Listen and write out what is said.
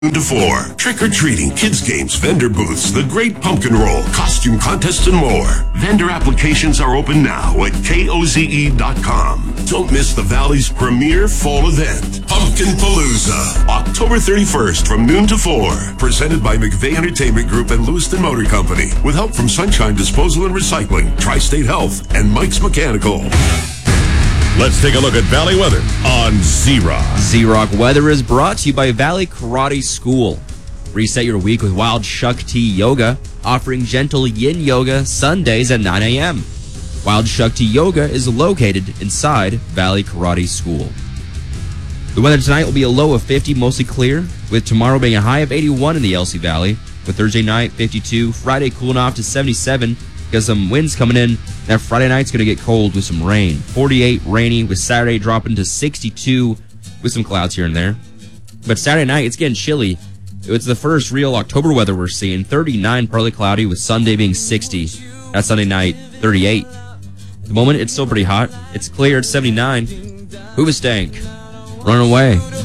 To 4. Trick-or-treating, kids games, vendor booths, the Great Pumpkin Roll, costume contests, and more. Vendor applications are open now at KOZE.com. Don't miss the Valley's premier fall event, Pumpkin Palooza, October 31st from noon to 4. Presented by McVeigh Entertainment Group and Lewiston Motor Company. With help from Sunshine Disposal and Recycling, Tri-State Health, and Mike's Mechanical. Let's take a look at Valley weather on Z-Rock. Z-Rock weather is brought to you by Valley Karate School. Reset your week with Wild Shakti Yoga, offering gentle yin yoga Sundays at 9 a.m. Wild Shakti Yoga is located inside Valley Karate School. The weather tonight will be a low of 50, mostly clear, with tomorrow being a high of 81 in the LC Valley, with Thursday night 52, Friday cooling off to 77, because some winds coming in. Now Friday night's going to get cold with some rain. 48 rainy, with Saturday dropping to 62 with some clouds here and there. But Saturday night, it's getting chilly. It's the first real October weather we're seeing. 39, partly cloudy, with Sunday being 60. That's Sunday night, 38. At the moment, it's still pretty hot. It's clear at 79. Hoobastank, Run Away.